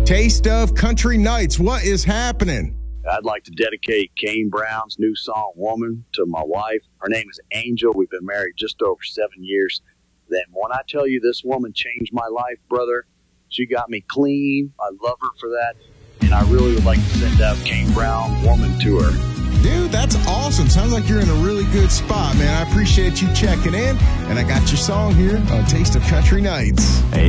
Taste of Country Nights. What is happening? I'd like to dedicate Kane Brown's new song, Woman, to my wife. Her name is Angel. We've been married just over 7 years. Then when I tell you this woman changed my life, brother, she got me clean. I love her for that. And I really would like to send out Kane Brown, Woman, to her. Dude, that's awesome. Sounds like you're in a really good spot, man. I appreciate you checking in. And I got your song here on Taste of Country Nights. Hey.